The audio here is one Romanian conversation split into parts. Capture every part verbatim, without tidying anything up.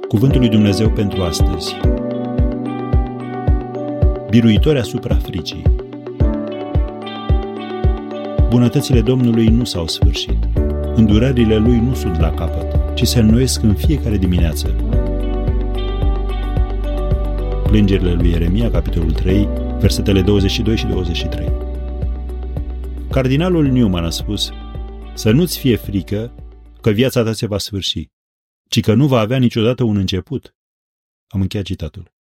Cuvântul lui Dumnezeu pentru astăzi. Biruitori asupra fricii. Bunătățile Domnului nu s-au sfârșit. Îndurările Lui nu sunt la capăt, ci se înnoiesc în fiecare dimineață. Plângerile lui Ieremia, capitolul trei, versetele douăzeci și doi și douăzeci și trei. Cardinalul Newman a spus: să nu-ți fie frică că viața ta se va sfârși, ci că nu va avea niciodată un început. Am încheiat citatul.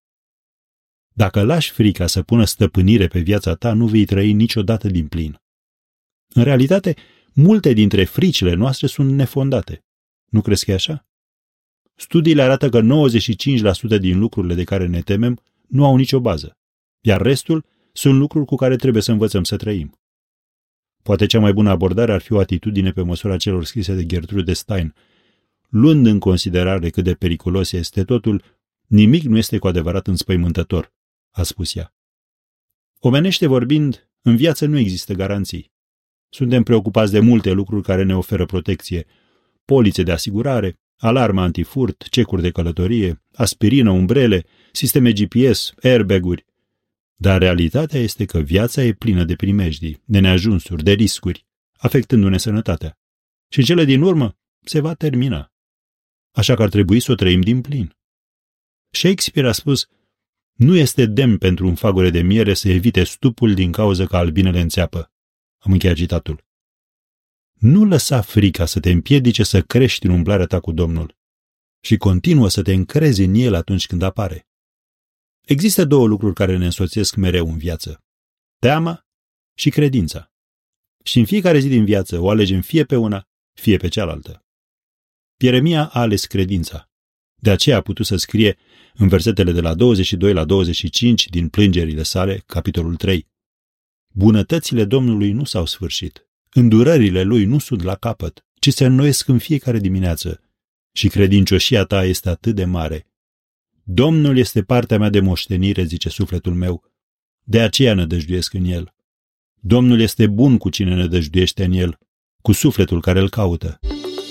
Dacă lași frica să pună stăpânire pe viața ta, nu vei trăi niciodată din plin. În realitate, multe dintre fricile noastre sunt nefondate. Nu crezi că e așa? Studiile arată că nouăzeci și cinci la sută din lucrurile de care ne temem nu au nicio bază, iar restul sunt lucruri cu care trebuie să învățăm să trăim. Poate cea mai bună abordare ar fi o atitudine pe măsura celor scrise de Gertrude Stein. Luând în considerare cât de periculos este totul, nimic nu este cu adevărat înspăimântător, a spus ea. Omenește vorbind, în viață nu există garanții. Suntem preocupați de multe lucruri care ne oferă protecție: polițe de asigurare, alarmă antifurt, cecuri de călătorie, aspirină, umbrele, sisteme G P S, airbag-uri. Dar realitatea este că viața e plină de primejdii, de neajunsuri, de riscuri, afectându-ne sănătatea. Și în cele din urmă se va termina. Așa că ar trebui să o trăim din plin. Shakespeare a spus: nu este demn pentru un fagure de miere să evite stupul din cauză că albinele înțeapă. Am încheiat citatul. Nu lăsa frica să te împiedice să crești în umblarea ta cu Domnul și continuă să te încrezi în El atunci când apare. Există două lucruri care ne însoțesc mereu în viață: teama și credința. Și în fiecare zi din viață o alegem fie pe una, fie pe cealaltă. Ieremia a ales credința. De aceea a putut să scrie în versetele de la douăzeci și doi la douăzeci și cinci din plângerile sale, capitolul trei: bunătățile Domnului nu s-au sfârșit, îndurările Lui nu sunt la capăt, ci se înnoiesc în fiecare dimineață, și credincioșia ta este atât de mare. Domnul este partea mea de moștenire, zice sufletul meu, de aceea nădăjduiesc în El. Domnul este bun cu cine nădăjduiește în El, cu sufletul care îl caută.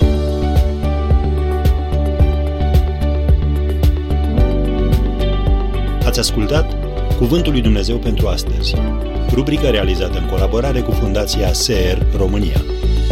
Ați ascultat Cuvântul lui Dumnezeu pentru astăzi, rubrică realizată în colaborare cu Fundația S E R România.